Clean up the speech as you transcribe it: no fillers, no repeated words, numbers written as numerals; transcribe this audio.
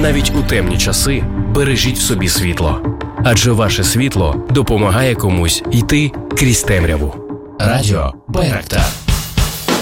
Навіть у темні часи бережіть в собі світло. Адже ваше світло допомагає комусь йти крізь темряву. Радіо Байрактар.